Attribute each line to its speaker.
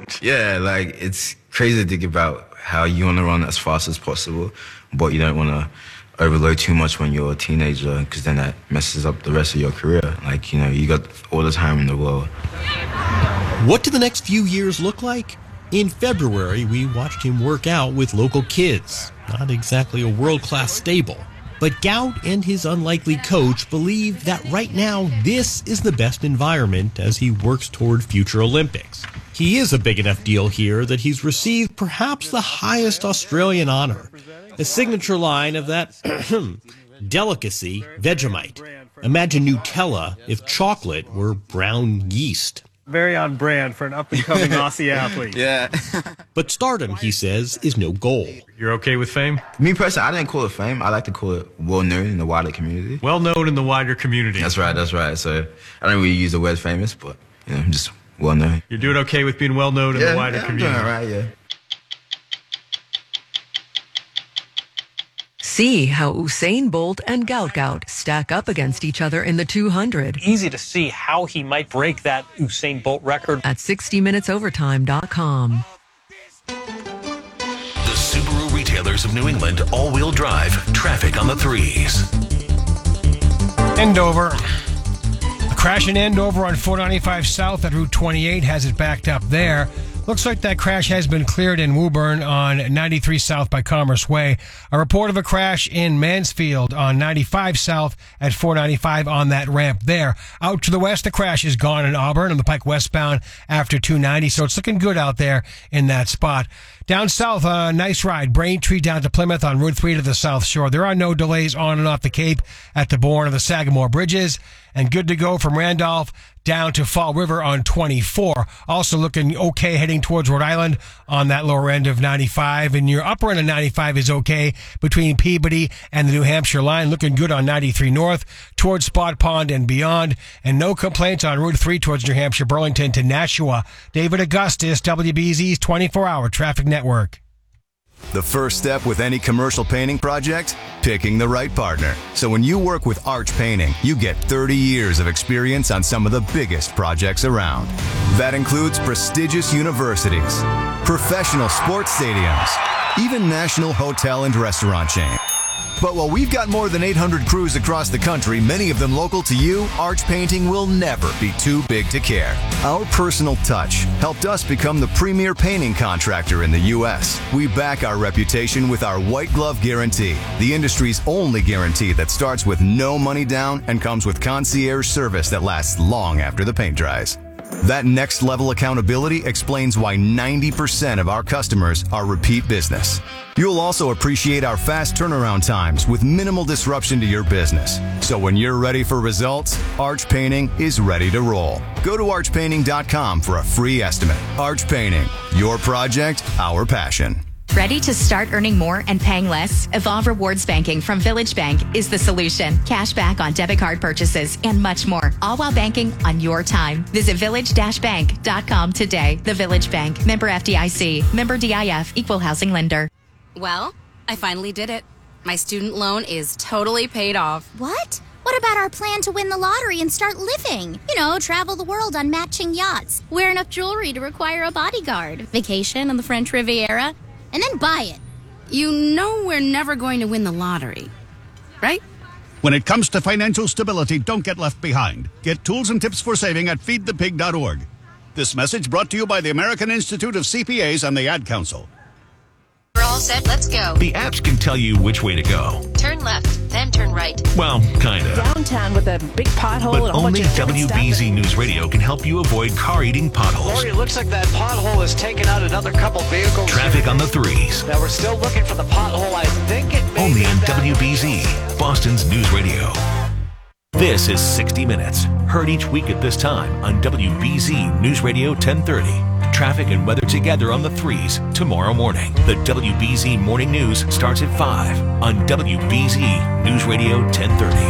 Speaker 1: Yeah, like, it's crazy to think about how you want to run as fast as possible, but you don't want to overload too much when you're a teenager, because then that messes up the rest of your career. Like, you know, you got all the time in the world.
Speaker 2: What do the next few years look like? In February, we watched him work out with local kids. Not exactly a world-class stable. But Gout and his unlikely coach believe that right now this is the best environment as he works toward future Olympics. He is a big enough deal here that he's received perhaps the highest Australian honor, a signature line of that delicacy, Vegemite. Imagine Nutella if chocolate were brown yeast.
Speaker 3: Very on brand for an up-and-coming Aussie athlete.
Speaker 1: Yeah.
Speaker 2: But stardom, he says, is no goal.
Speaker 3: You're okay with fame?
Speaker 1: Me personally, I didn't call it fame. I like to call it well-known in the wider community.
Speaker 3: Well-known in the wider community.
Speaker 1: That's right. So I don't really use the word famous, but, you know, just well-known.
Speaker 3: You're doing okay with being well-known in the wider community?
Speaker 1: I'm doing all right, yeah.
Speaker 4: See how Usain Bolt and Gout stack up against each other in the 200.
Speaker 5: Easy to see how he might break that Usain Bolt record
Speaker 4: at 60minutesovertime.com.
Speaker 6: The Subaru retailers of New England all-wheel drive traffic on the 3s.
Speaker 7: Andover. A crash in Andover on 495 South at Route 28 has it backed up there. Looks like that crash has been cleared in Woburn on 93 South by Commerce Way. A report of a crash in Mansfield on 95 South at 495 on that ramp there. Out to the west, the crash is gone in Auburn on the Pike westbound after 290, so it's looking good out there in that spot. Down south, a nice ride. Braintree down to Plymouth on Route 3 to the South Shore. There are no delays on and off the Cape at the Bourne or the Sagamore Bridges. And good to go from Randolph down to Fall River on 24. Also looking okay heading towards Rhode Island on that lower end of 95. And your upper end of 95 is okay between Peabody and the New Hampshire line. Looking good on 93 North towards Spot Pond and beyond. And no complaints on Route 3 towards New Hampshire, Burlington to Nashua. David Augustus, WBZ's 24-hour traffic network.
Speaker 8: The first step with any commercial painting project? Picking the right partner. So when you work with Arch Painting, you get 30 years of experience on some of the biggest projects around. That includes prestigious universities, professional sports stadiums, even national hotel and restaurant chains. But while we've got more than 800 crews across the country, many of them local to you, Arch Painting will never be too big to care. Our personal touch helped us become the premier painting contractor in the U.S. We back our reputation with our white glove guarantee, the industry's only guarantee that starts with no money down and comes with concierge service that lasts long after the paint dries. That next level accountability explains why 90% of our customers are repeat business. You'll also appreciate our fast turnaround times with minimal disruption to your business. So when you're ready for results, Arch Painting is ready to roll. Go to archpainting.com for a free estimate. Arch Painting, your project, our passion.
Speaker 9: Ready to start earning more and paying less? Evolve Rewards Banking from Village Bank is the solution. Cash back on debit card purchases and much more, all while banking on your time. Visit village-bank.com today. The Village Bank, member FDIC, member DIF, equal housing lender.
Speaker 10: Well, I finally did it. My student loan is totally paid off.
Speaker 11: What? What about our plan to win the lottery and start living? You know, travel the world on matching yachts, wear enough jewelry to require a bodyguard, vacation on the French Riviera, and then buy it.
Speaker 10: You know we're never going to win the lottery, right?
Speaker 12: When it comes to financial stability, don't get left behind. Get tools and tips for saving at feedthepig.org. This message brought to you by the American Institute of CPAs and the Ad Council.
Speaker 13: We're all set, let's go.
Speaker 6: The apps can tell you which way to go.
Speaker 13: Turn left, then turn right.
Speaker 6: Well, kinda.
Speaker 14: Downtown with a big pothole
Speaker 6: but
Speaker 14: and a whole
Speaker 6: only
Speaker 14: bunch of
Speaker 6: WBZ News Radio can help you avoid car-eating potholes.
Speaker 5: Lori, it looks like that pothole has taken out another couple vehicles.
Speaker 6: Traffic on the 3s.
Speaker 5: Now we're still looking for the pothole. I think it may
Speaker 6: only
Speaker 5: be
Speaker 6: on WBZ, Boston's News Radio. This is 60 Minutes, heard each week at this time on WBZ News Radio 1030. Traffic and weather together on the 3s tomorrow morning. The WBZ Morning News starts at 5 on WBZ News Radio 1030.